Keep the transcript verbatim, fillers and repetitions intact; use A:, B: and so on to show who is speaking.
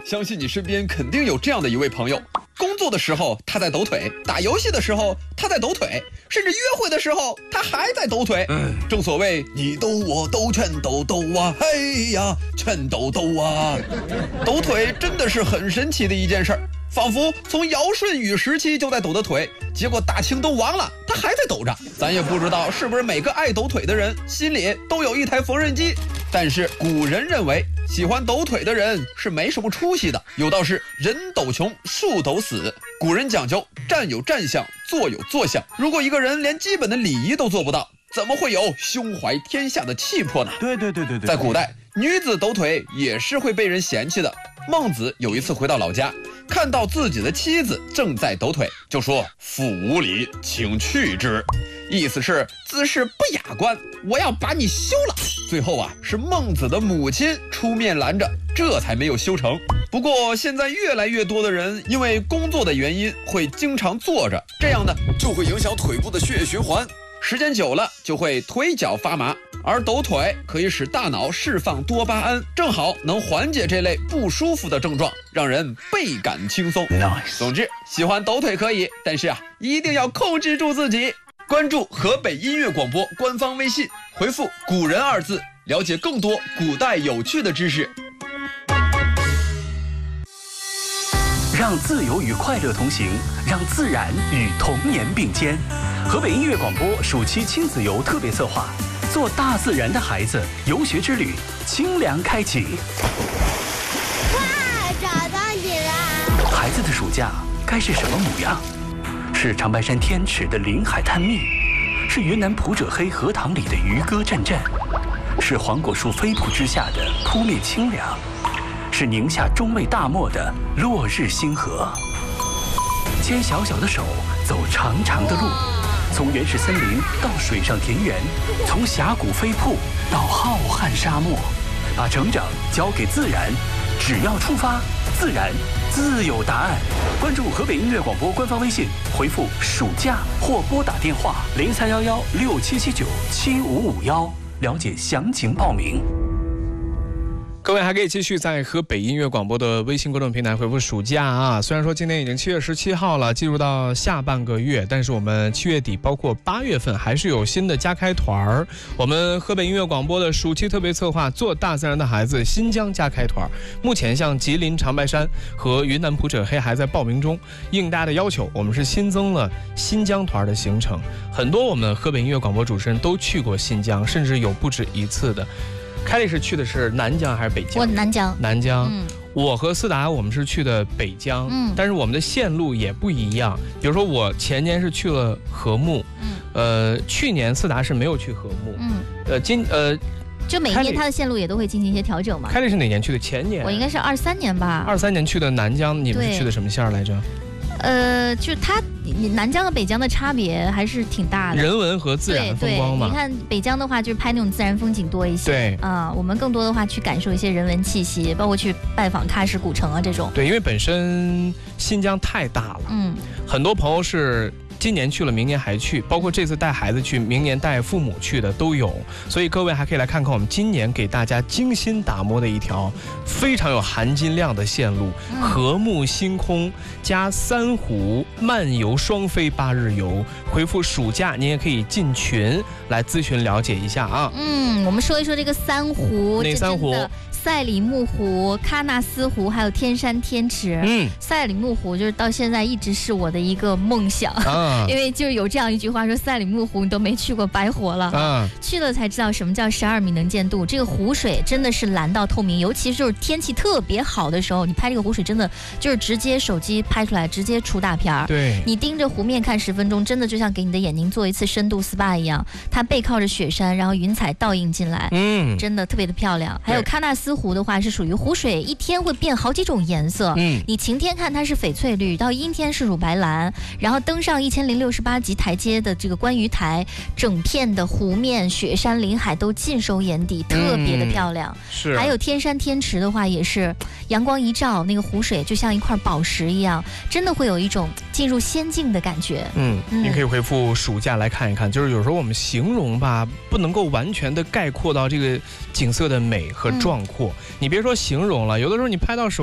A: 相信你身边肯定有这样的一位朋友，工作的时候他在抖腿，打游戏的时候他在抖腿，甚至约会的时候他还在抖腿。嗯，正所谓你抖我抖全抖抖啊，嘿呀，全抖抖啊。抖腿真的是很神奇的一件事儿，仿佛从尧舜禹时期就在抖的腿，结果大清都亡了，他还在抖着。咱也不知道是不是每个爱抖腿的人心里都有一台缝纫机，但是古人认为喜欢抖腿的人是没什么出息的。有道是人抖穷，树抖死。古人讲究站有站相，坐有坐相。如果一个人连基本的礼仪都做不到，怎么会有胸怀天下的气魄呢？
B: 对对对对对，
A: 在古代，女子抖腿也是会被人嫌弃的。孟子有一次回到老家，看到自己的妻子正在抖腿，就说：“妇无礼，请去之。”意思是姿势不雅观，我要把你休了。最后啊，是孟子的母亲出面拦着，这才没有修成。不过现在越来越多的人因为工作的原因会经常坐着，这样呢就会影响腿部的血液循环，时间久了就会腿脚发麻。而抖腿可以使大脑释放多巴胺，正好能缓解这类不舒服的症状，让人倍感轻松。
B: Nice。
A: 总之，喜欢抖腿可以，但是啊，一定要控制住自己。关注河北音乐广播官方微信，回复“古人”二字，了解更多古代有趣的知识。
B: 让自由与快乐同行，让自然与童年并肩。河北音乐广播暑期亲子游特别策划，做大自然的孩子游学之旅，清凉开启。
C: 哇，找到你了！
B: 孩子的暑假该是什么模样？是长白山天池的林海探秘，是云南普者黑荷塘里的渔歌阵阵，是黄果树飞瀑之下的扑面清凉，是宁夏中卫大漠的落日星河。牵小小的手，走长长的路，从原始森林到水上田园，从峡谷飞瀑到浩瀚沙漠，把成长交给自然，只要出发，自然自有答案。关注河北音乐广播官方微信，回复“暑假”或拨打电话零三幺幺六七七九七五五幺，了解详情报名。
D: 各位还可以继续在河北音乐广播的微信公众平台回复暑假啊。虽然说今天已经七月十七号了，进入到下半个月，但是我们七月底包括八月份还是有新的加开团儿。我们河北音乐广播的暑期特别策划做大自然的孩子新疆加开团，目前像吉林长白山和云南普者黑还在报名中。应大家的要求，我们是新增了新疆团的行程。很多我们河北音乐广播主持人都去过新疆，甚至有不止一次的。开丽是去的是南疆还是北疆？
C: 我南疆。
D: 南疆。
C: 嗯，
D: 我和思达我们是去的北疆。
C: 嗯，
D: 但是我们的线路也不一样。比如说我前年是去了和木。
C: 嗯。
D: 呃，去年思达是没有去和木。
C: 嗯。
D: 呃，今呃。
C: 就每一年它的线路也都会进行一些调整嘛。
D: 开丽是哪年去的？前年。
C: 我应该是二三年吧。
D: 二三年去的南疆，你们是去的什么线来着？
C: 呃，就是它南疆和北疆的差别还是挺大的，
D: 人文和自然的风光嘛。
C: 你看北疆的话，就是拍那种自然风景多一些。
D: 对
C: 啊、呃，我们更多的话去感受一些人文气息，包括去拜访喀什古城啊这种。
D: 对，因为本身新疆太大了，
C: 嗯，
D: 很多朋友是今年去了，明年还去，包括这次带孩子去，明年带父母去的都有。所以各位还可以来看看我们今年给大家精心打磨的一条非常有含金量的线路，
C: 嗯、
D: 和睦星空加三湖漫游双飞八日游。回复暑假，您也可以进群来咨询了解一下啊。
C: 嗯，我们说一说这个三湖，
D: 哪三湖？
C: 赛里木湖、喀纳斯湖，还有天山天池。
D: 嗯，
C: 赛里木湖就是到现在一直是我的一个梦想，啊、因为就是有这样一句话说，赛里木湖你都没去过，白活了。啊，去了才知道什么叫十二米能见度。这个湖水真的是蓝到透明，尤其是就是天气特别好的时候，你拍这个湖水真的就是直接手机拍出来，直接出大片儿。
D: 对，
C: 你盯着湖面看十分钟，真的就像给你的眼睛做一次深度 S P A 一样。它背靠着雪山，然后云彩倒映进来，嗯，真的特别的漂亮。还有喀纳斯湖的话，是属于湖水一天会变好几种颜色。嗯，你晴天看它是翡翠绿，到阴天是乳白蓝，然后登上一千零六十八级台阶的这个观鱼台，整片的湖面、雪山、林海都尽收眼底，特别的漂亮。嗯、是。还有天山天池的话，也是阳光一照，那个湖水就像一块宝石一样，真的会有一种进入仙境的感觉。
D: 嗯，嗯你可以回复暑假来看一看，就是有时候我们形容吧，不能够完全的概括到这个景色的美和壮阔。嗯、你别说形容了，有的时候你拍到手